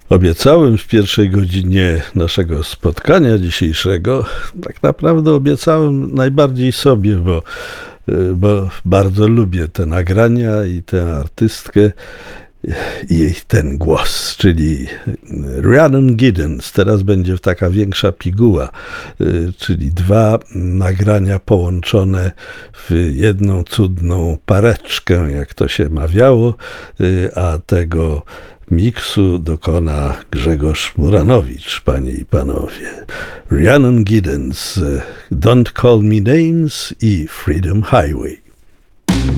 Obiecałem w pierwszej godzinie naszego spotkania dzisiejszego, tak naprawdę obiecałem najbardziej sobie, bo bardzo lubię te nagrania i tę artystkę i ten głos, czyli Rhiannon Giddens. Teraz będzie taka większa piguła, czyli dwa nagrania połączone w jedną cudną pareczkę, jak to się mawiało, a tego miksu dokona Grzegorz Muranowicz, panie i panowie. Rhiannon Giddens, Don't Call Me Names i Freedom Highway.